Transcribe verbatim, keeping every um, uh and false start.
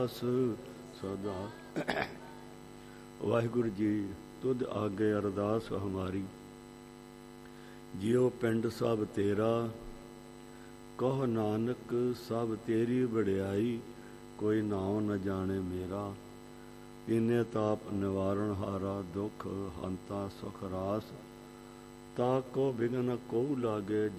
ਸਦਾ। ਵਾਹਿਗੁਰੂ ਜੀ ਤੁਧ ਆਗੇ ਅਰਦਾਸ ਹਮਾਰੀ, ਜਿਉ ਪਿੰਡ ਸਭ ਤੇਰਾ, ਕਹੋ ਨਾਨਕ ਸਭ ਤੇਰੀ ਵਡਿਆਈ, ਕੋਈ ਨਾਉ ਨ ਜਾਣੇ ਮੇਰਾ। ਇਨੇ ਤਾਪ ਨਿਵਾਰਣ ਹਾਰਾ, ਦੁਖ ਹੰਤਾ ਸੁਖ ਰਾਸ, ਤਾ ਕੋ ਬਿਗਨ ਕੋ ਲਾਗੇ,